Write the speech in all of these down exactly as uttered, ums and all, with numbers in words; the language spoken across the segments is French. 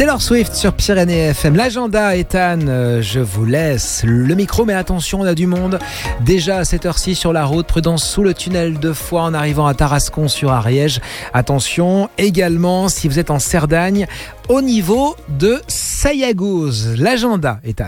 Taylor Swift sur Pyrénées F M. L'agenda, Ethan, euh, je vous laisse le micro, mais attention, on a du monde. Déjà à cette heure-ci sur la route, prudence sous le tunnel de Foix en arrivant à Tarascon sur Ariège. Attention également si vous êtes en Cerdagne, au niveau de Sayagouz. L'agenda, Ethan.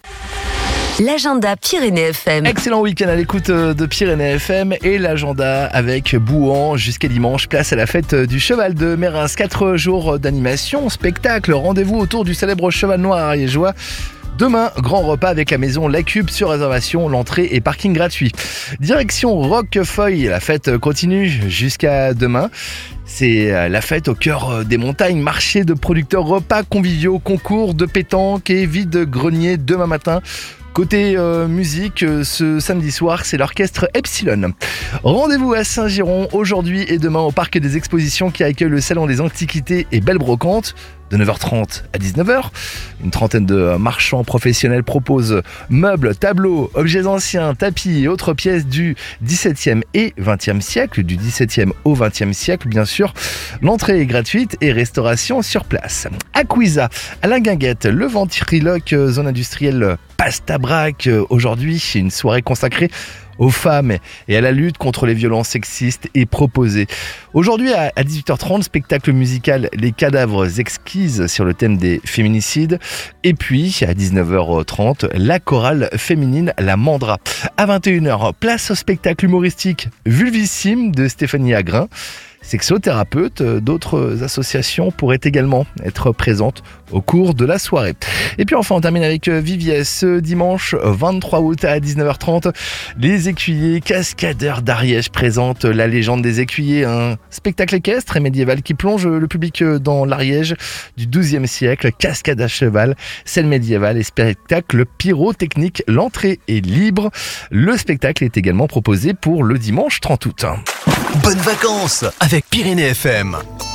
L'agenda Pyrénées F M. Excellent week-end à l'écoute de Pyrénées F M et l'agenda avec Bouhan jusqu'à dimanche. Place à la fête du cheval de Mérins. Quatre jours d'animation, spectacle, rendez-vous autour du célèbre cheval noir ariégeois. Demain, grand repas avec la maison La Cube sur réservation, l'entrée et parking gratuit. Direction Roquefeuille, la fête continue jusqu'à demain. C'est la fête au cœur des montagnes, marché de producteurs, repas conviviaux, concours de pétanque et vide-grenier demain matin. Côté euh, musique, euh, ce samedi soir, c'est l'orchestre Epsilon. Rendez-vous à Saint-Giron aujourd'hui et demain au parc des expositions qui accueille le Salon des Antiquités et Belles Brocantes. De neuf heures trente à dix-neuf heures, une trentaine de marchands professionnels proposent meubles, tableaux, objets anciens, tapis et autres pièces du dix-septième et vingtième siècle, du dix-septième au vingtième siècle bien sûr. L'entrée est gratuite et restauration sur place. À Couiza, à la Guinguette, le ventriloque zone industrielle Pasta Brac. Aujourd'hui, une soirée consacrée aux femmes et à la lutte contre les violences sexistes est proposée. Aujourd'hui à dix-huit heures trente, spectacle musical Les Cadavres Exquises sur le thème des féminicides. Et puis à dix-neuf heures trente, la chorale féminine La Mandra. À vingt et une heures, place au spectacle humoristique Vulvissime de Stéphanie Agrin. Sexothérapeute, d'autres associations pourraient également être présentes au cours de la soirée. Et puis enfin, on termine avec Viviès. Ce dimanche vingt-trois août à dix-neuf heures trente, les écuyers cascadeurs d'Ariège présentent La Légende des écuyers, un spectacle équestre et médiéval qui plonge le public dans l'Ariège du douzième siècle. Cascade à cheval, scène médiévale et spectacle pyrotechnique. L'entrée est libre. Le spectacle est également proposé pour le dimanche trente août. Bonnes vacances avec Pyrénées F M.